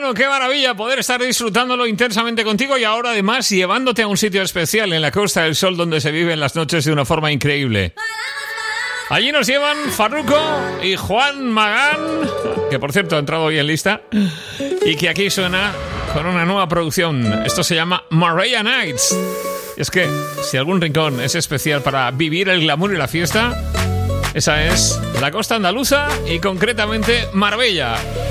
Bueno, qué maravilla poder estar disfrutándolo intensamente contigo y ahora además llevándote a un sitio especial en la Costa del Sol donde se viven las noches de una forma increíble. Allí nos llevan Farruko y Juan Magán, que por cierto ha entrado hoy en lista, y que aquí suena con una nueva producción. Esto se llama Marbella Nights. Y es que si algún rincón es especial para vivir el glamour y la fiesta, esa es la costa andaluza y concretamente Marbella.